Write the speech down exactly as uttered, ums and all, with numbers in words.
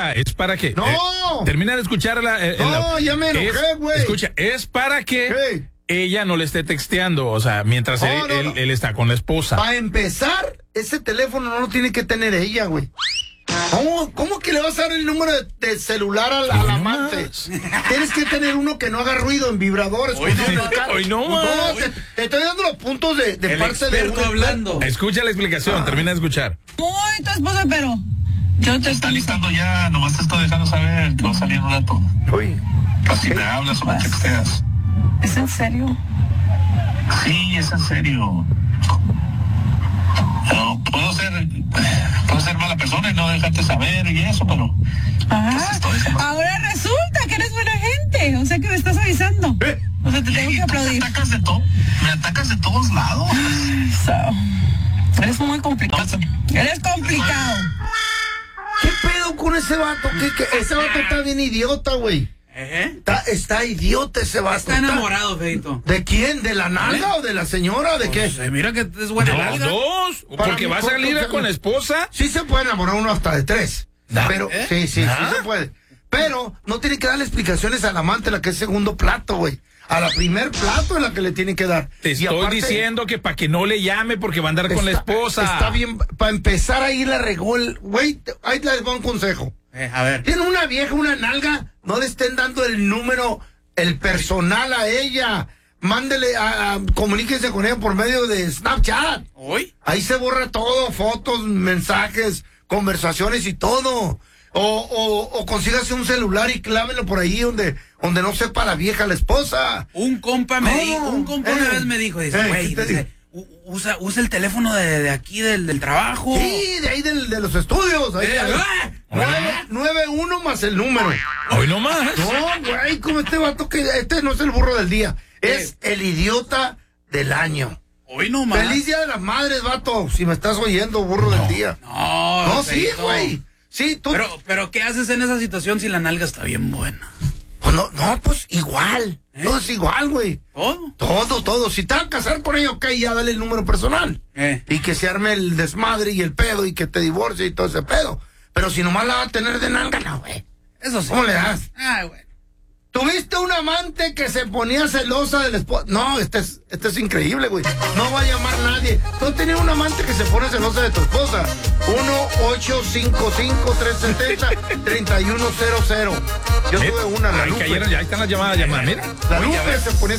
escucha, es para que... ¡No! Eh, termina de escuchar la... Eh, no, la, ya me enojé, güey. Escucha, es para que ¿Qué? ella no le esté texteando, o sea, mientras No, él, no, él, no. él está con la esposa. Para empezar, ese teléfono no lo tiene que tener ella, güey. ¿Cómo, ¿Cómo que le vas a dar el número de, de celular al, al amante? Tienes que tener uno que no haga ruido en vibradores. Hoy no, hoy no, no más. te, te estoy dando los puntos de, de El parte de experto uno. hablando. Escucha la explicación, Ah. termina de escuchar. Muy tu esposa, pero yo te Está listando ya, nomás te estoy dejando saber que va a salir un rato. Uy. Así me hablas o me texteas. ¿Es en serio? Sí, es en serio. No, puedo ser, puedo ser mala persona y no dejarte saber y eso, pero... Ah, estoy diciendo. ahora resulta que eres buena gente. O sea que me estás avisando. ¿Eh? O sea, te tengo que Tú aplaudir. Me atacas de todo, me atacas de todos lados. So, eres muy complicado. Entonces, Eres complicado. ¿Qué pedo con ese vato? ¿Qué, qué? Ese vato está bien idiota, güey. ¿Eh? Está, está idiota ese vato. Está enamorado, Feito. ¿De quién? ¿De la nalga o de la señora? ¿De qué? Pues, mira que es buena De los larga. dos, Para porque mí, va a por- salir por- con la esposa. Sí se puede enamorar uno hasta de tres. ¿Da? Pero, ¿Eh? sí, sí, ¿Da? sí se puede. Pero no tiene que darle explicaciones al amante, la que es segundo plato, güey. A la primer plato es la que le tiene que dar. Te Y estoy aparte, diciendo que para que no le llame porque va a andar con la está- esposa. Está bien, para empezar ahí la regó el... Güey, te- ahí les va un consejo. Eh, a ver. Tiene una vieja, una nalga, no le estén dando el número, el personal a ella. Mándele, a, a- comuníquese con ella por medio de Snapchat. ¿Hoy? Ahí se borra todo, fotos, mensajes, conversaciones y todo. O, o, o consígase un celular y clávelo por ahí donde, donde no sepa la vieja, la esposa. Un compa me ¿Cómo? dijo, un compa una Eh. vez me dijo, dice, Eh, güey, ¿qué te dice, u- usa, usa el teléfono de, de aquí del, del trabajo. Sí, de ahí del, de los estudios. Ahí, Eh, ahí. ah. Nueve, nueve uno más el número. Hoy no más. No, güey, como este vato que este no es el burro del día. Es el idiota del año. Hoy no más. Feliz Día de las Madres, vato. Si me estás oyendo, burro del día. No, No, sí, Feito. güey. Sí, tú. Pero, pero, ¿qué haces en esa situación si la nalga está bien buena? Pues no, no, pues igual. ¿Eh? Todo es igual, güey. ¿Todo? Todo, todo. Si te vas a casar con ella, ok, ya dale el número personal. Eh. Y que se arme el desmadre y el pedo y que te divorcie y todo ese pedo. Pero si nomás la va a tener de nalga, no, güey. Eso sí. ¿Cómo le das? Ah, bueno. ¿Tuviste un amante que se ponía celosa del esposo? No, este es, este es increíble, güey. No va a llamar nadie. ¿Tú tenías un amante que se pone celosa de tu esposa? uno ocho cinco cinco, tres siete cero, tres uno cero cero. Yo tuve una, la Ay, Lupe. cayeron, ya ahí están las llamadas, llamadas, mira. La Lupe se ponía